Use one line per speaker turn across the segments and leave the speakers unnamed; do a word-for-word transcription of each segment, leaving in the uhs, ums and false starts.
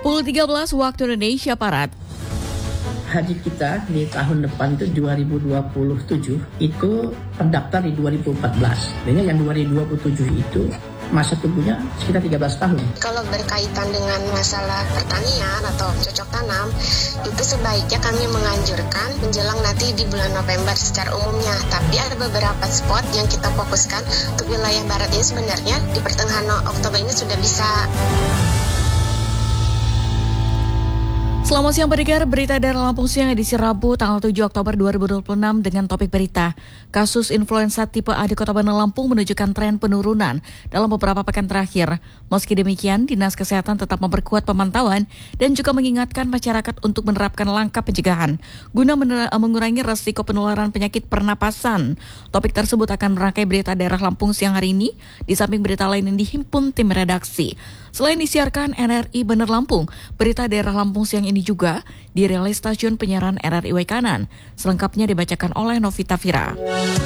Pukul tiga belas waktu Indonesia Barat.
Haji kita di tahun depan itu dua ribu dua puluh tujuh itu terdaftar di dua ribu empat belas. Jadi yang dua ribu dua puluh tujuh itu masa tunggunya sekitar tiga belas tahun.
Kalau berkaitan dengan masalah pertanian atau cocok tanam, itu sebaiknya kami menganjurkan menjelang nanti di bulan November secara umumnya. Tapi ada beberapa spot yang kita fokuskan untuk wilayah barat ini sebenarnya di pertengahan Oktober ini sudah bisa.
Selamat siang pendengar, berita dari Lampung Siang edisi Rabu tanggal tujuh Oktober dua ribu dua puluh enam dengan topik berita. Kasus influenza tipe A di Kota Bandar Lampung menunjukkan tren penurunan dalam beberapa pekan terakhir. Meski demikian, Dinas Kesehatan tetap memperkuat pemantauan dan juga mengingatkan masyarakat untuk menerapkan langkah pencegahan guna mengurangi resiko penularan penyakit pernapasan. Topik tersebut akan merangkai berita daerah Lampung Siang hari ini, di samping berita lain yang dihimpun tim redaksi. Selain disiarkan N R I Bandar Lampung, berita daerah Lampung Siang ini juga dirilis stasiun penyiaran R R I Waikanan. Selengkapnya dibacakan oleh Novita Fira.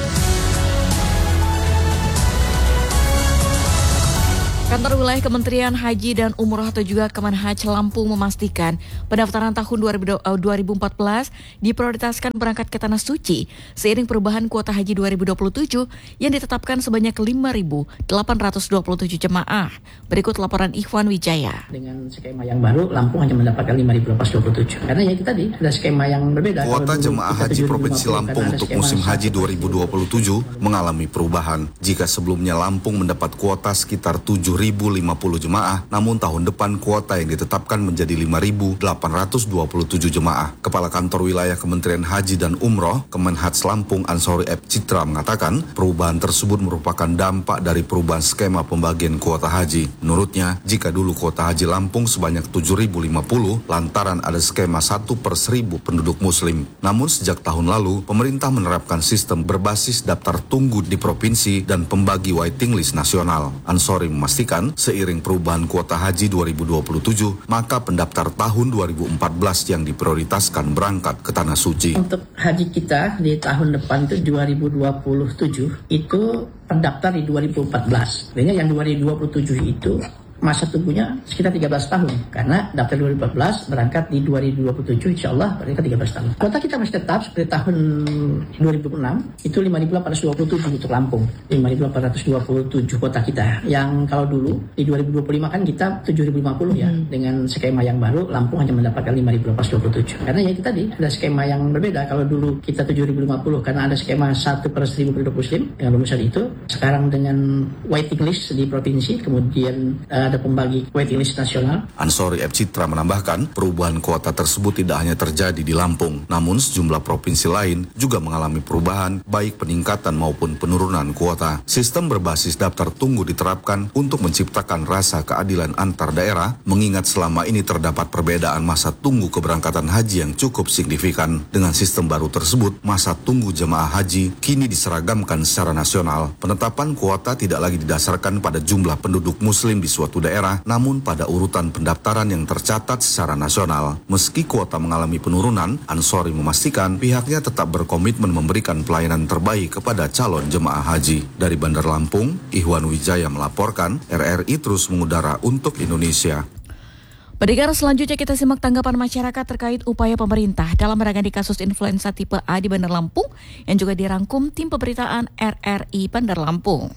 Kantor Wilayah Kementerian Haji dan Umroh atau juga Kemenhaj Lampung memastikan pendaftaran tahun dua ribu empat belas diprioritaskan berangkat ke Tanah Suci seiring perubahan kuota haji dua ribu dua puluh tujuh yang ditetapkan sebanyak lima ribu delapan ratus dua puluh tujuh jemaah. Berikut laporan Ikhwan Wijaya.
Dengan skema yang baru, Lampung hanya mendapatkan lima ribu delapan ratus dua puluh tujuh. Karena ya itu tadi ada skema yang berbeda.
Kuota jemaah haji Provinsi Lampung untuk musim haji dua ribu dua puluh tujuh mengalami perubahan. Jika sebelumnya Lampung mendapat kuota sekitar tujuh ribu lima puluh jemaah, namun tahun depan kuota yang ditetapkan menjadi lima ribu delapan ratus dua puluh tujuh jemaah. Kepala Kantor Wilayah Kementerian Haji dan Umroh, Kemenhaj Lampung Ansori F. Citra mengatakan, perubahan tersebut merupakan dampak dari perubahan skema pembagian kuota haji. Menurutnya, jika dulu kuota haji Lampung sebanyak tujuh ribu lima puluh, lantaran ada skema satu per seribu penduduk muslim. Namun sejak tahun lalu, pemerintah menerapkan sistem berbasis daftar tunggu di provinsi dan pembagi waiting list nasional. Ansori memastikan seiring perubahan kuota haji dua ribu dua puluh tujuh, maka pendaftar tahun dua ribu empat belas yang diprioritaskan berangkat ke Tanah Suci.
Untuk haji kita di tahun depan itu dua ribu dua puluh tujuh itu terdaftar di dua ribu empat belas. Jadi yang dua ribu dua puluh tujuh itu masa tunggunya sekitar tiga belas tahun. Karena daftar dua ribu empat belas berangkat di dua ribu dua puluh tujuh, insya Allah berangkat tiga belas tahun. Kuota kita masih tetap seperti tahun dua ribu enam, itu lima ribu delapan ratus dua puluh tujuh untuk Lampung. lima ribu delapan ratus dua puluh tujuh kuota kita. Yang kalau dulu di dua ribu dua puluh lima kan kita tujuh ribu lima puluh ya. Hmm. Dengan skema yang baru, Lampung hanya mendapatkan lima ribu delapan ratus dua puluh tujuh. Karena ya itu tadi ada skema yang berbeda. Kalau dulu kita tujuh ribu lima puluh karena ada skema satu per seribu penduduk muslim dengan lulusan itu. Sekarang dengan waiting list di provinsi, kemudian uh, ada pembagi waiting list nasional.
Ansori F. Citra menambahkan, perubahan kuota tersebut tidak hanya terjadi di Lampung, namun sejumlah provinsi lain juga mengalami perubahan, baik peningkatan maupun penurunan kuota. Sistem berbasis daftar tunggu diterapkan untuk menciptakan rasa keadilan antar daerah, mengingat selama ini terdapat perbedaan masa tunggu keberangkatan haji yang cukup signifikan. Dengan sistem baru tersebut, masa tunggu jemaah haji kini diseragamkan secara nasional. Penetapan kuota tidak lagi didasarkan pada jumlah penduduk muslim di suatu daerah, namun pada urutan pendaftaran yang tercatat secara nasional. Meski kuota mengalami penurunan, Ansori memastikan pihaknya tetap berkomitmen memberikan pelayanan terbaik kepada calon jemaah haji. Dari Bandar Lampung, Ikhwan Wijaya melaporkan, R R I terus mengudara untuk Indonesia.
Pendengar, selanjutnya kita simak tanggapan masyarakat terkait upaya pemerintah dalam menangani kasus influenza tipe A di Bandar Lampung yang juga dirangkum tim pemberitaan R R I Bandar Lampung.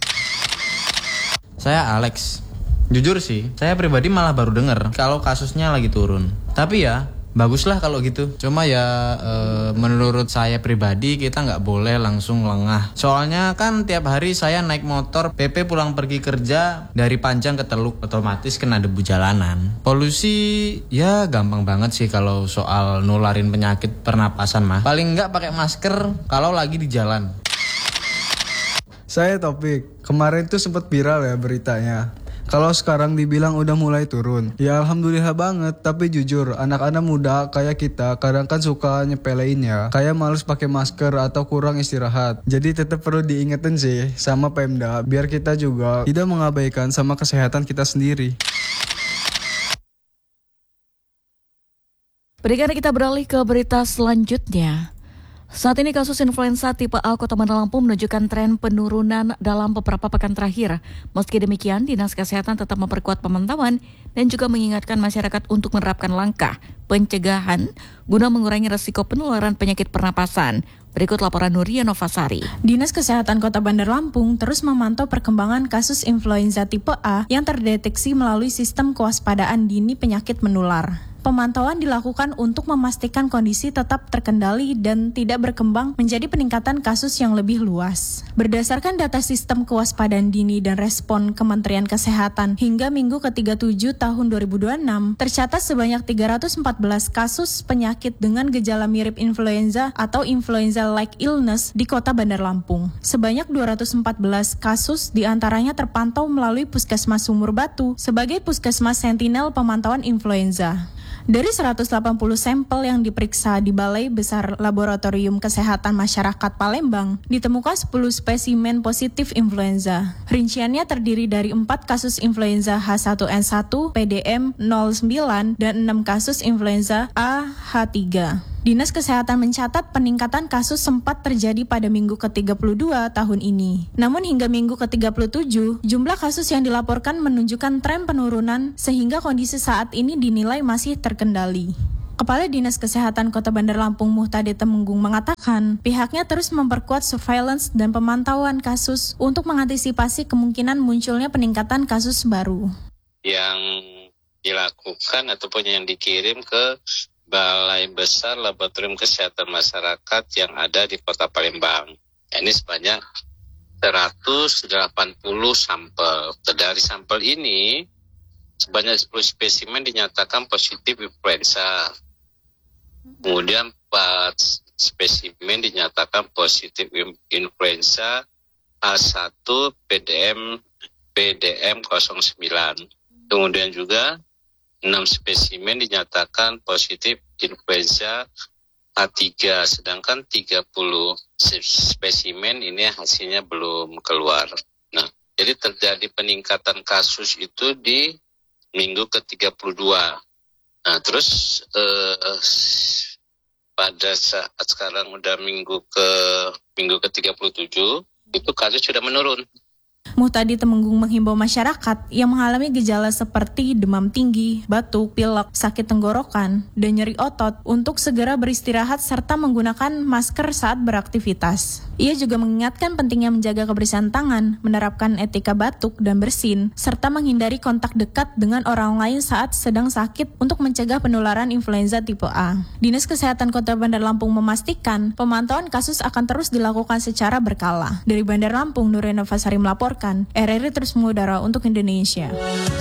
Saya Alex. Jujur sih, saya pribadi malah baru dengar kalau kasusnya lagi turun. Tapi ya, baguslah kalau gitu. Cuma ya e, menurut saya pribadi kita nggak boleh langsung lengah. Soalnya kan tiap hari saya naik motor P P pulang pergi kerja dari Panjang ke Teluk, otomatis kena debu jalanan. Polusi ya gampang banget sih kalau soal nularin penyakit pernapasan mah. Paling nggak pakai masker kalau lagi di jalan.
Saya Topik. Kemarin tuh sempat viral ya beritanya. Kalau sekarang dibilang udah mulai turun, ya alhamdulillah banget. Tapi jujur, anak-anak muda kayak kita kadang kan suka nyepelein ya, kayak males pakai masker atau kurang istirahat. Jadi tetap perlu diingetin sih sama Pemda, biar kita juga tidak mengabaikan sama kesehatan kita sendiri.
Berikan kita beralih ke berita selanjutnya. Saat ini kasus influenza tipe A Kota Bandar Lampung menunjukkan tren penurunan dalam beberapa pekan terakhir. Meski demikian, Dinas Kesehatan tetap memperkuat pemantauan dan juga mengingatkan masyarakat untuk menerapkan langkah pencegahan guna mengurangi risiko penularan penyakit pernapasan. Berikut laporan Nuria Novasari.
Dinas Kesehatan Kota Bandar Lampung terus memantau perkembangan kasus influenza tipe A yang terdeteksi melalui sistem kewaspadaan dini penyakit menular. Pemantauan dilakukan untuk memastikan kondisi tetap terkendali dan tidak berkembang menjadi peningkatan kasus yang lebih luas. Berdasarkan data sistem kewaspadaan dini dan respon Kementerian Kesehatan hingga minggu ke tiga puluh tujuh tahun dua ribu dua puluh enam, tercatat sebanyak tiga ratus empat belas kasus penyakit dengan gejala mirip influenza atau influenza-like illness di Kota Bandar Lampung. Sebanyak dua ratus empat belas kasus diantaranya terpantau melalui Puskesmas Sumur Batu sebagai Puskesmas Sentinel Pemantauan Influenza. Dari seratus delapan puluh sampel yang diperiksa di Balai Besar Laboratorium Kesehatan Masyarakat Palembang, ditemukan sepuluh spesimen positif influenza. Rinciannya terdiri dari empat kasus influenza H satu N satu, P D M nol sembilan, dan enam kasus influenza A H tiga. Dinas Kesehatan mencatat peningkatan kasus sempat terjadi pada minggu ke tiga puluh dua tahun ini. Namun hingga minggu ke tiga puluh tujuh, jumlah kasus yang dilaporkan menunjukkan tren penurunan sehingga kondisi saat ini dinilai masih terkendali. Kepala Dinas Kesehatan Kota Bandar Lampung Muhtadi Temenggung mengatakan pihaknya terus memperkuat surveillance dan pemantauan kasus untuk mengantisipasi kemungkinan munculnya peningkatan kasus baru.
Yang dilakukan ataupun yang dikirim ke Balai Besar Laboratorium Kesehatan Masyarakat yang ada di Kota Palembang. Ini sebanyak seratus delapan puluh sampel. Dari sampel ini, sebanyak sepuluh spesimen dinyatakan positif influenza. Kemudian empat spesimen dinyatakan positif influenza A satu P D M P D M nol sembilan. Kemudian juga enam spesimen dinyatakan positif influenza A tiga, sedangkan tiga puluh spesimen ini hasilnya belum keluar. Nah, jadi terjadi peningkatan kasus itu di minggu ke tiga puluh dua. Nah, terus eh, pada saat sekarang udah minggu ke minggu ke tiga puluh tujuh, itu kasus sudah menurun.
Muhtadi Temenggung menghimbau masyarakat yang mengalami gejala seperti demam tinggi, batuk, pilek, sakit tenggorokan, dan nyeri otot untuk segera beristirahat serta menggunakan masker saat beraktivitas. Ia juga mengingatkan pentingnya menjaga kebersihan tangan, menerapkan etika batuk dan bersin, serta menghindari kontak dekat dengan orang lain saat sedang sakit untuk mencegah penularan influenza tipe A. Dinas Kesehatan Kota Bandar Lampung memastikan pemantauan kasus akan terus dilakukan secara berkala. Dari Bandar Lampung, Nuria Novasari melaporkan, R R I terus mengudara untuk Indonesia.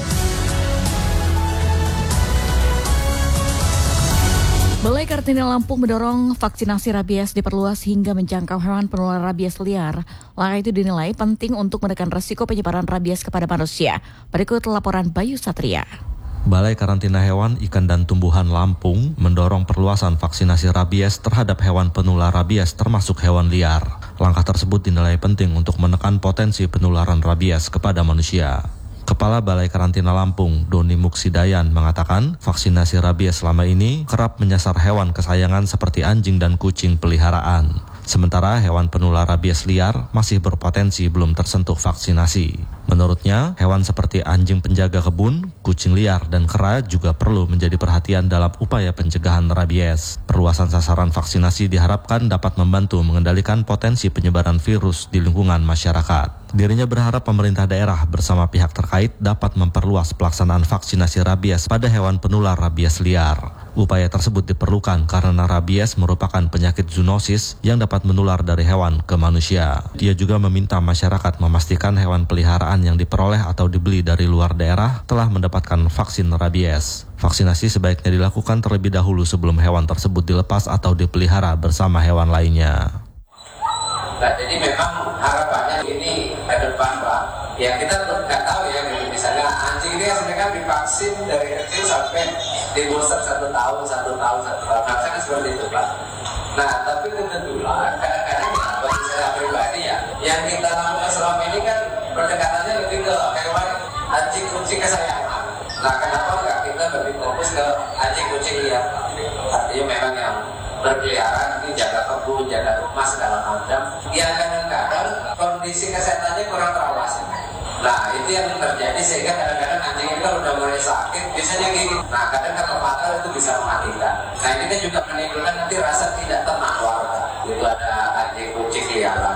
Balai Karantina Lampung mendorong vaksinasi rabies diperluas hingga menjangkau hewan penular rabies liar. Langkah itu dinilai penting untuk menekan risiko penyebaran rabies kepada manusia. Berikut laporan Bayu Satria.
Balai Karantina Hewan, Ikan dan Tumbuhan Lampung mendorong perluasan vaksinasi rabies terhadap hewan penular rabies termasuk hewan liar. Langkah tersebut dinilai penting untuk menekan potensi penularan rabies kepada manusia. Kepala Balai Karantina Lampung, Doni Muksidayan, mengatakan vaksinasi rabies selama ini kerap menyasar hewan kesayangan seperti anjing dan kucing peliharaan. Sementara hewan penular rabies liar masih berpotensi belum tersentuh vaksinasi. Menurutnya, hewan seperti anjing penjaga kebun, kucing liar, dan kera juga perlu menjadi perhatian dalam upaya pencegahan rabies. Perluasan sasaran vaksinasi diharapkan dapat membantu mengendalikan potensi penyebaran virus di lingkungan masyarakat. Dirinya berharap pemerintah daerah bersama pihak terkait dapat memperluas pelaksanaan vaksinasi rabies pada hewan penular rabies liar. Upaya tersebut diperlukan karena rabies merupakan penyakit zoonosis yang dapat menular dari hewan ke manusia. Dia juga meminta masyarakat memastikan hewan peliharaan yang diperoleh atau dibeli dari luar daerah telah mendapatkan vaksin rabies. Vaksinasi sebaiknya dilakukan terlebih dahulu sebelum hewan tersebut dilepas atau dipelihara bersama hewan lainnya.
Nah, jadi memang harapannya ini ke depan, Pak. Ya kita nggak tahu ya, misalnya anjing ini sebenarnya divaksin dari kecil sampai di booster satu tahun, satu tahun, satu tahun. Harusnya kan seperti itu, Pak. Nah, tapi kebetulan kadang-kadang ya, bagi saya pribadi ya, yang kita lakukan selama ini kan pendekatannya lebih ke hewan anjing kucing kesayangan. Nah, kenapa nggak kita lebih fokus ke anjing kucing liar? Artinya memang yang berkeliaran, ini jaga kebun, jaga rumah segala macam. Ya kadang-kadang kondisi kesehatannya kurang terawasi. Nah itu yang terjadi sehingga kadang-kadang anjing itu kalau udah mulai sakit biasanya gini. Nah kadang kata mata itu bisa mematikan. Nah ini kan juga menimbulkan nanti rasa tidak tenang warga. Itu ada anjing kucing liaran.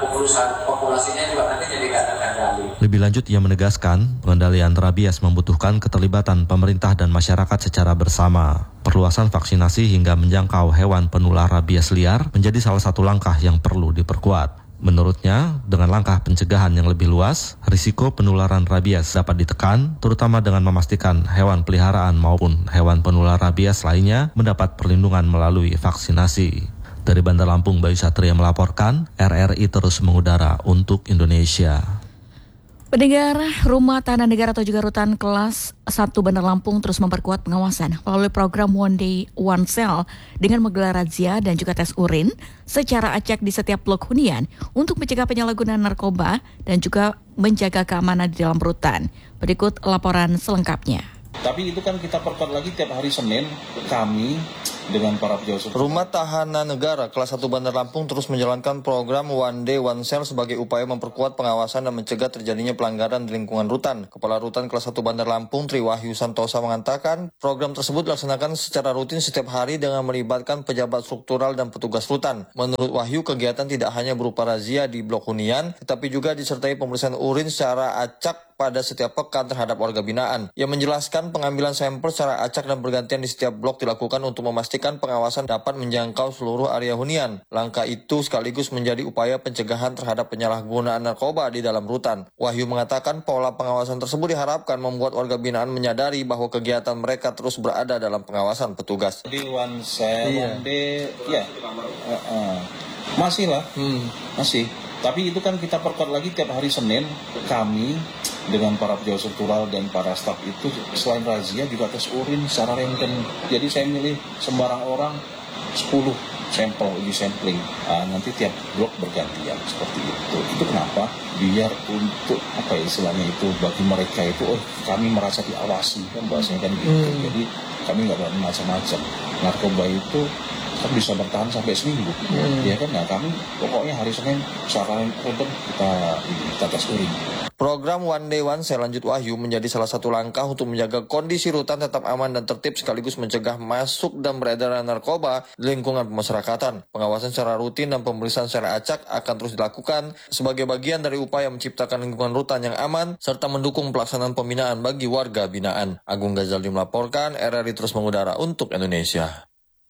Populasinya juga nanti jadi gak terkendali.
Lebih lanjut ia menegaskan pengendalian rabies membutuhkan keterlibatan pemerintah dan masyarakat secara bersama. Perluasan vaksinasi hingga menjangkau hewan penular rabies liar menjadi salah satu langkah yang perlu diperkuat. Menurutnya, dengan langkah pencegahan yang lebih luas, risiko penularan rabies dapat ditekan, terutama dengan memastikan hewan peliharaan maupun hewan penular rabies lainnya mendapat perlindungan melalui vaksinasi. Dari Bandar Lampung, Bayu Satria melaporkan, R R I terus mengudara untuk Indonesia.
Pendengar, Rumah Tahanan Negara atau juga Rutan Kelas satu Bandar Lampung terus memperkuat pengawasan melalui program One Day One Cell dengan menggelar razia dan juga tes urin secara acak di setiap blok hunian untuk mencegah penyalahgunaan narkoba dan juga menjaga keamanan di dalam rutan. Berikut laporan selengkapnya.
Tapi itu kan kita perkuat lagi tiap hari Senin, kami dengan para pejabat.
Rumah Tahanan Negara Kelas satu Bandar Lampung terus menjalankan program One Day One Cell sebagai upaya memperkuat pengawasan dan mencegah terjadinya pelanggaran di lingkungan rutan. Kepala Rutan Kelas satu Bandar Lampung, Tri Wahyu Santosa mengatakan, program tersebut dilaksanakan secara rutin setiap hari dengan melibatkan pejabat struktural dan petugas rutan. Menurut Wahyu, kegiatan tidak hanya berupa razia di blok hunian, tetapi juga disertai pemeriksaan urin secara acak pada setiap pekan terhadap warga binaan. Ia menjelaskan pengambilan sampel secara acak dan bergantian di setiap blok dilakukan untuk memastikan pengawasan dapat menjangkau seluruh area hunian. Langkah itu sekaligus menjadi upaya pencegahan terhadap penyalahgunaan narkoba di dalam rutan. Wahyu mengatakan pola pengawasan tersebut diharapkan membuat warga binaan menyadari bahwa kegiatan mereka terus berada dalam pengawasan petugas.
Di one cell, iya. one day, ya, uh, uh. masih lah, hmm. masih. Tapi itu kan kita perkuat lagi tiap hari Senin, kami dengan para pejabat struktural dan para staf itu selain razia juga tes urin secara random. Jadi saya milih sembarang orang sepuluh sampel uji sampling. Nah, nanti tiap blok bergantian seperti itu. Itu kenapa? Biar untuk apa ya istilahnya itu bagi mereka itu, oh kami merasa diawasi kan bahasanya kan gitu. Hmm. Jadi kami nggak berani macam-macam. Narkoba itu kan bisa bertahan sampai seminggu, hmm. ya kan? Nah kami pokoknya hari Senin secara random kita kita tes urin.
Program One Day One Cell lanjut Wahyu menjadi salah satu langkah untuk menjaga kondisi rutan tetap aman dan tertib sekaligus mencegah masuk dan beredaran narkoba di lingkungan pemasyarakatan. Pengawasan secara rutin dan pemeriksaan secara acak akan terus dilakukan sebagai bagian dari upaya menciptakan lingkungan rutan yang aman serta mendukung pelaksanaan pembinaan bagi warga binaan. Agung Ghazali melaporkan, R R I terus mengudara untuk Indonesia.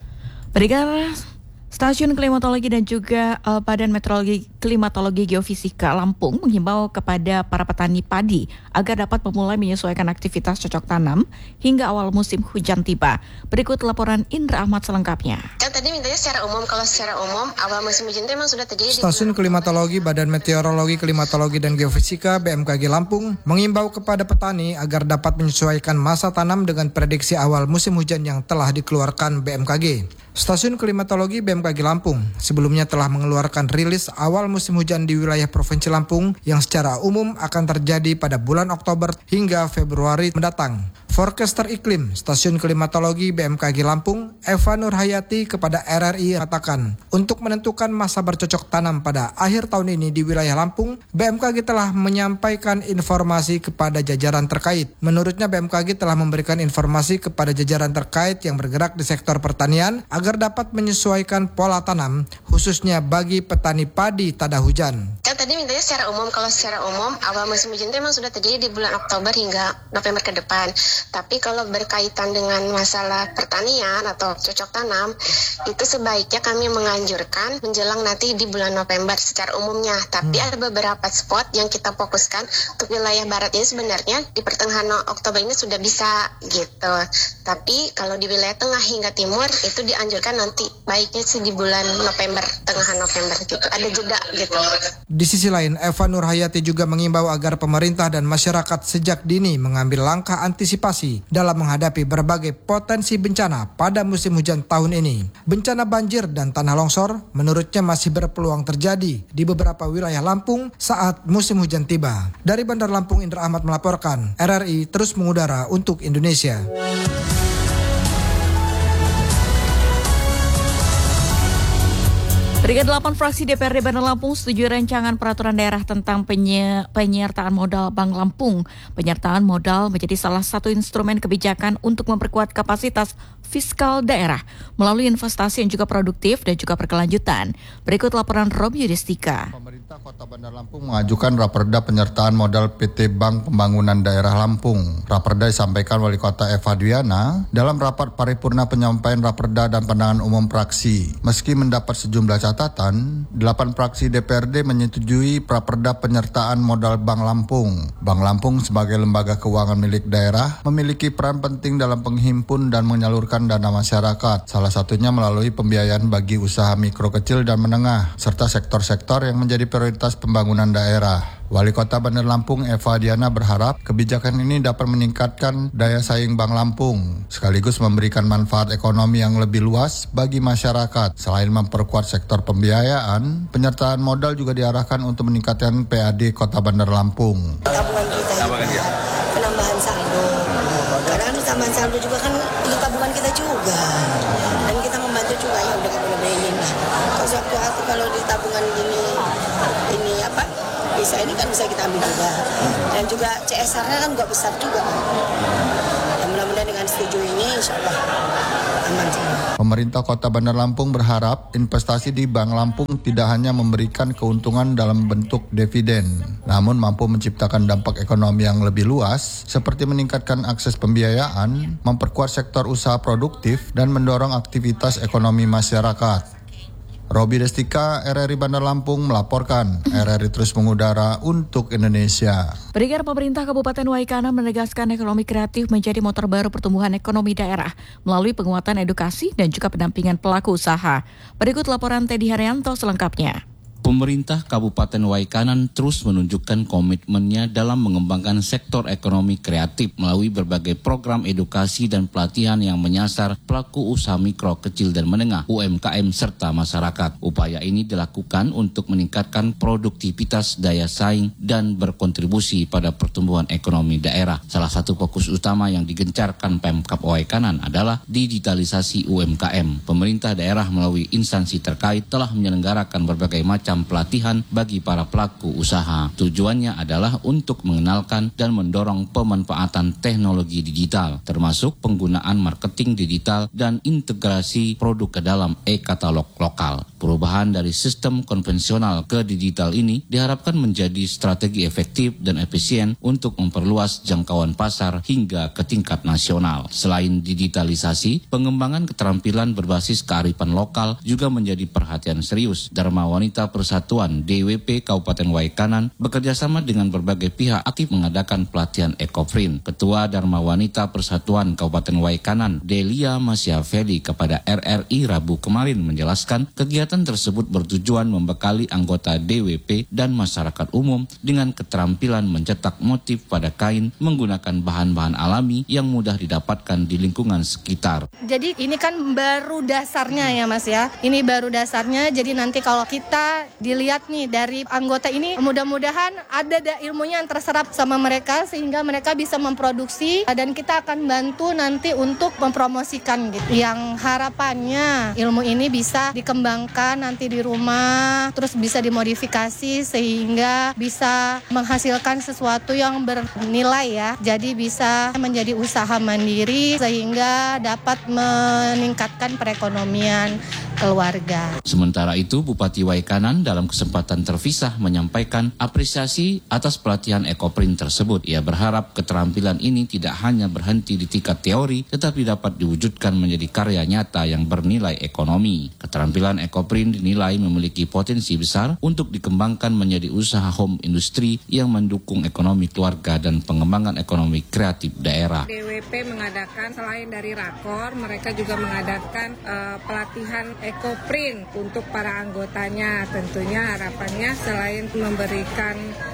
Pendengar, Stasiun Klimatologi dan juga uh, Badan Meteorologi Klimatologi Geofisika Lampung menghimbau kepada para petani padi agar dapat memulai menyesuaikan aktivitas cocok tanam hingga awal musim hujan tiba. Berikut laporan Indra Ahmad selengkapnya.
Kan tadi mintanya secara umum, kalau secara umum awal musim hujan itu memang sudah terjadi.
Stasiun Klimatologi Badan Meteorologi Klimatologi dan Geofisika B M K G Lampung mengimbau kepada petani agar dapat menyesuaikan masa tanam dengan prediksi awal musim hujan yang telah dikeluarkan B M K G. Stasiun Klimatologi B M K G Lampung sebelumnya telah mengeluarkan rilis awal musim hujan di wilayah Provinsi Lampung yang secara umum akan terjadi pada bulan Oktober hingga Februari mendatang. Forecaster iklim Stasiun Klimatologi B M K G Lampung, Eva Nurhayati kepada R R I mengatakan, untuk menentukan masa bercocok tanam pada akhir tahun ini di wilayah Lampung, B M K G telah menyampaikan informasi kepada jajaran terkait. Menurutnya B M K G telah memberikan informasi kepada jajaran terkait yang bergerak di sektor pertanian agar dapat menyesuaikan pola tanam, khususnya bagi petani padi tada hujan.
Kan tadi mintanya secara umum, kalau secara umum awal musim hujan itu memang sudah terjadi di bulan Oktober hingga November ke depan. Tapi kalau berkaitan dengan masalah pertanian atau cocok tanam, itu sebaiknya kami menganjurkan menjelang nanti di bulan November secara umumnya. Tapi hmm. ada beberapa spot yang kita fokuskan untuk wilayah barat ini sebenarnya di pertengahan Oktober ini sudah bisa gitu. Tapi kalau di wilayah tengah hingga timur itu dianjurkan nanti baiknya sih di bulan November, tengahan November gitu. Ada jeda gitu.
Di sisi lain, Eva Nurhayati juga mengimbau agar pemerintah dan masyarakat sejak dini mengambil langkah antisipasi dalam menghadapi berbagai potensi bencana pada musim hujan tahun ini. Bencana banjir dan tanah longsor menurutnya masih berpeluang terjadi di beberapa wilayah Lampung saat musim hujan tiba. Dari Bandar Lampung, Indra Ahmad melaporkan, R R I terus mengudara untuk Indonesia.
Peringkat delapan fraksi D P R D Bandar Lampung setuju rancangan peraturan daerah tentang penye- penyertaan modal Bank Lampung. Penyertaan modal menjadi salah satu instrumen kebijakan untuk memperkuat kapasitas fiskal daerah melalui investasi yang juga produktif dan juga berkelanjutan. Berikut laporan Robi Yudhistika.
Pemerintah Kota Bandar Lampung mengajukan Raperda penyertaan modal P T Bank Pembangunan Daerah Lampung. Raperda disampaikan Wali Kota Eva Dwiana dalam rapat paripurna penyampaian Raperda dan pandangan umum praksi. Meski mendapat sejumlah catatan, delapan fraksi D P R D menyetujui Raperda penyertaan modal Bank Lampung. Bank Lampung sebagai lembaga keuangan milik daerah memiliki peran penting dalam penghimpun dan menyalurkan dana masyarakat, salah satunya melalui pembiayaan bagi usaha mikro kecil dan menengah, serta sektor-sektor yang menjadi prioritas pembangunan daerah. Wali Kota Bandar Lampung Eva Dwiana berharap kebijakan ini dapat meningkatkan daya saing Bank Lampung, sekaligus memberikan manfaat ekonomi yang lebih luas bagi masyarakat. Selain memperkuat sektor pembiayaan, penyertaan modal juga diarahkan untuk meningkatkan P A D Kota Bandar Lampung.
Tabungan kita juga, penambahan saldo. Karena kan tambahan saldo juga kan di tabungan kita juga. Dan kita membantu juga ya udah boleh ini lah. Terus waktu kalau di tabungan gini, ini apa? Bisa ini kan bisa kita ambil juga. Dan juga C S R-nya kan juga besar juga. Dan mudah-mudahan dengan setuju ini insya Allah aman semua.
Pemerintah Kota Bandar Lampung berharap investasi di Bank Lampung tidak hanya memberikan keuntungan dalam bentuk dividen, namun mampu menciptakan dampak ekonomi yang lebih luas, seperti meningkatkan akses pembiayaan, memperkuat sektor usaha produktif, dan mendorong aktivitas ekonomi masyarakat. Robi Destika, R R I Bandar Lampung melaporkan. R R I terus mengudara untuk Indonesia.
Pendengar, pemerintah Kabupaten Waikana menegaskan ekonomi kreatif menjadi motor baru pertumbuhan ekonomi daerah melalui penguatan edukasi dan juga pendampingan pelaku usaha. Berikut laporan Teddy Haryanto selengkapnya.
Pemerintah Kabupaten Waikanan terus menunjukkan komitmennya dalam mengembangkan sektor ekonomi kreatif melalui berbagai program edukasi dan pelatihan yang menyasar pelaku usaha mikro, kecil dan menengah, U M K M serta masyarakat. Upaya ini dilakukan untuk meningkatkan produktivitas, daya saing dan berkontribusi pada pertumbuhan ekonomi daerah. Salah satu fokus utama yang digencarkan Pemkab Waikanan adalah digitalisasi U M K M. Pemerintah daerah melalui instansi terkait telah menyelenggarakan berbagai macam pelatihan bagi para pelaku usaha. Tujuannya adalah untuk mengenalkan dan mendorong pemanfaatan teknologi digital, termasuk penggunaan marketing digital dan integrasi produk ke dalam e-katalog lokal. Perubahan dari sistem konvensional ke digital ini diharapkan menjadi strategi efektif dan efisien untuk memperluas jangkauan pasar hingga ke tingkat nasional. Selain digitalisasi, pengembangan keterampilan berbasis kearifan lokal juga menjadi perhatian serius. Dharma Wanita Persatuan D W P Kabupaten Waikanan bekerjasama dengan berbagai pihak aktif mengadakan pelatihan Ekoprint. Ketua Dharma Wanita Persatuan Kabupaten Waikanan, Delia Masyafeli, kepada R R I Rabu kemarin menjelaskan kegiatan tersebut bertujuan membekali anggota D W P dan masyarakat umum dengan keterampilan mencetak motif pada kain menggunakan bahan-bahan alami yang mudah didapatkan di lingkungan sekitar.
Jadi ini kan baru dasarnya ya Mas ya. Ini baru dasarnya, jadi nanti kalau kita dilihat nih dari anggota ini, mudah-mudahan ada da ilmunya yang terserap sama mereka sehingga mereka bisa memproduksi dan kita akan bantu nanti untuk mempromosikan gitu. Yang harapannya ilmu ini bisa dikembangkan nanti di rumah, terus bisa dimodifikasi sehingga bisa menghasilkan sesuatu yang bernilai ya. Jadi bisa menjadi usaha mandiri sehingga dapat meningkatkan perekonomian keluarga.
Sementara itu, Bupati Waikanan dalam kesempatan terpisah menyampaikan apresiasi atas pelatihan Ekoprint tersebut. Ia berharap keterampilan ini tidak hanya berhenti di tingkat teori, tetapi dapat diwujudkan menjadi karya nyata yang bernilai ekonomi. Keterampilan Ekoprint dinilai memiliki potensi besar untuk dikembangkan menjadi usaha home industry yang mendukung ekonomi keluarga dan pengembangan ekonomi kreatif daerah.
D W P mengadakan, selain dari rakor, mereka juga mengadakan uh, pelatihan Ekoprint untuk para anggotanya. Tentunya harapannya selain memberikan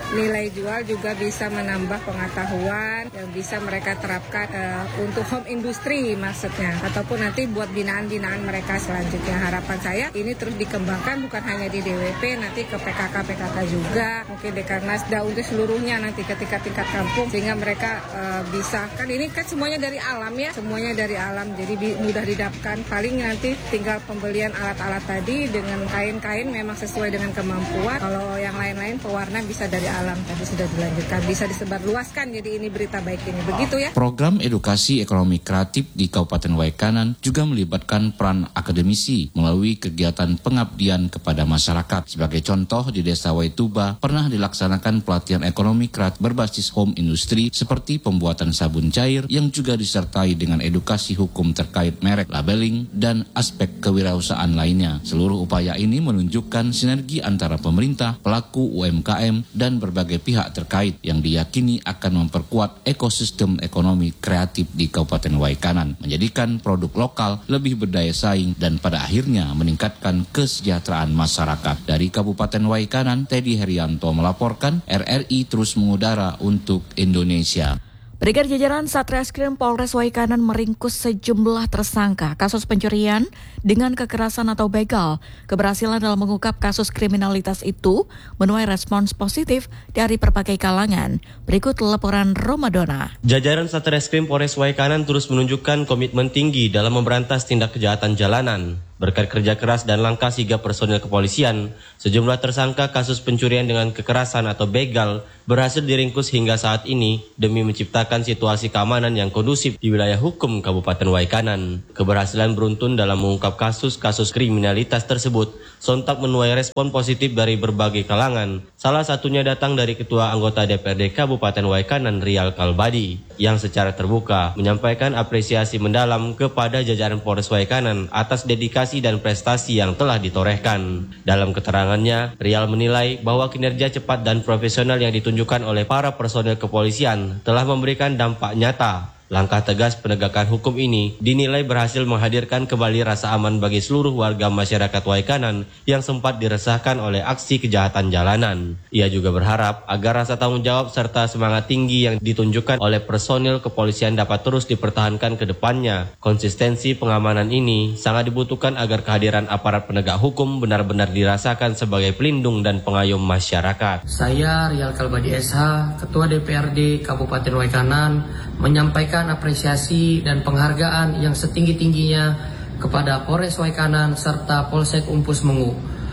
nilai jual juga bisa menambah pengetahuan yang bisa mereka terapkan uh, untuk home industry maksudnya, ataupun nanti buat binaan-binaan mereka selanjutnya. Harapan saya ini terus dikembangkan bukan hanya di D W P, nanti ke P K K P K K juga, mungkin Dekranasda untuk seluruhnya nanti ketika tingkat kampung, sehingga mereka uh, bisa, kan ini kan semuanya dari alam ya, semuanya dari alam, jadi bi- mudah didapatkan. Paling nanti tinggal pembelian alat-alat tadi dengan kain-kain memang sesuai dengan kemampuan. Kalau yang lain-lain pewarna bisa dari alam, tadi sudah dilanjutkan, bisa disebarluaskan. Jadi ini berita baik ini, begitu ya.
Program edukasi ekonomi kreatif di Kabupaten Waikanan juga melibatkan peran akademisi melalui kegiatan pengabdian kepada masyarakat. Sebagai contoh, di Desa Waituba pernah dilaksanakan pelatihan ekonomi kreatif berbasis home industry seperti pembuatan sabun cair yang juga disertai dengan edukasi hukum terkait merek, labeling, dan aspek kewirausahaan lainnya. Seluruh upaya ini menunjukkan sinergi antara pemerintah, pelaku U M K M, dan berbagai pihak terkait yang diyakini akan memperkuat ekosistem ekonomi kreatif di Kabupaten Waikanan, menjadikan produk lokal lebih berdaya saing dan pada akhirnya meningkatkan kesejahteraan masyarakat. Dari Kabupaten Waikanan, Teddy Herianto melaporkan. R R I terus mengudara untuk Indonesia.
Brigade jajaran Satreskrim Polres Waikanan meringkus sejumlah tersangka kasus pencurian dengan kekerasan atau begal. Keberhasilan dalam mengungkap kasus kriminalitas itu menuai respons positif dari berbagai kalangan. Berikut laporan Romadona.
Jajaran Satreskrim Polres Waikanan terus menunjukkan komitmen tinggi dalam memberantas tindak kejahatan jalanan. Berkat kerja keras dan langkah sigap personil kepolisian, sejumlah tersangka kasus pencurian dengan kekerasan atau begal berhasil diringkus hingga saat ini demi menciptakan situasi keamanan yang kondusif di wilayah hukum Kabupaten Waikanan. Keberhasilan beruntun dalam mengungkap kasus-kasus kriminalitas tersebut sontak menuai respon positif dari berbagai kalangan. Salah satunya datang dari Ketua Anggota D P R D Kabupaten Waikanan, Rial Kalbadi, yang secara terbuka menyampaikan apresiasi mendalam kepada jajaran Polres Waikanan atas dedikasi dan prestasi yang telah ditorehkan. Dalam keterangannya, Rial menilai bahwa kinerja cepat dan profesional yang ditunjukkan oleh para personel kepolisian telah memberikan dampak nyata. Langkah tegas penegakan hukum ini dinilai berhasil menghadirkan kembali rasa aman bagi seluruh warga masyarakat Waikanan yang sempat diresahkan oleh aksi kejahatan jalanan. Ia juga berharap agar rasa tanggung jawab serta semangat tinggi yang ditunjukkan oleh personil kepolisian dapat terus dipertahankan ke depannya. Konsistensi pengamanan ini sangat dibutuhkan agar kehadiran aparat penegak hukum benar-benar dirasakan sebagai pelindung dan pengayom masyarakat.
Saya Rial Kalbadi S H, Ketua D P R D Kabupaten Waikanan, menyampaikan apresiasi dan penghargaan yang setinggi-tingginya kepada Polres Waikanan serta Polsek Umpus Mengu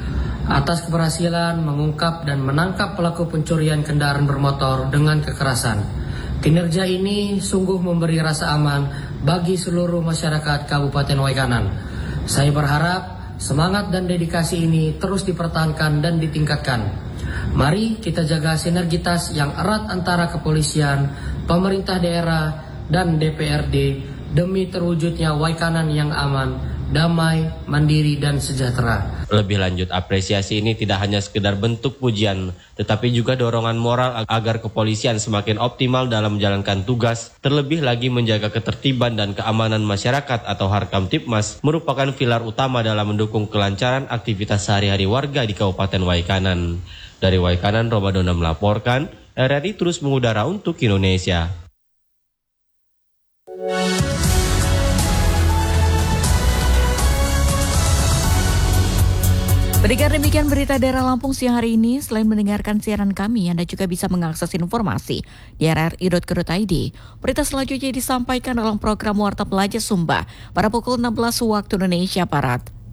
atas keberhasilan mengungkap dan menangkap pelaku pencurian kendaraan bermotor dengan kekerasan. Kinerja ini sungguh memberi rasa aman bagi seluruh masyarakat Kabupaten Waikanan. Saya berharap semangat dan dedikasi ini terus dipertahankan dan ditingkatkan. Mari kita jaga sinergitas yang erat antara kepolisian, pemerintah daerah, dan D P R D demi terwujudnya Waikanan yang aman, damai, mandiri, dan sejahtera.
Lebih lanjut, apresiasi ini tidak hanya sekedar bentuk pujian, tetapi juga dorongan moral agar kepolisian semakin optimal dalam menjalankan tugas, terlebih lagi menjaga ketertiban dan keamanan masyarakat atau Harkamtipmas merupakan pilar utama dalam mendukung kelancaran aktivitas sehari-hari warga di Kabupaten Waikanan. Dari Waikanan, Romadona melaporkan, R R I terus mengudara untuk Indonesia.
Berikan demikian berita daerah Lampung siang hari ini. Selain mendengarkan siaran kami, Anda juga bisa mengakses informasi di r r i dot co dot i d. Berita selanjutnya disampaikan dalam program Warta Pelajar Sumba pada pukul enam belas waktu Indonesia Barat.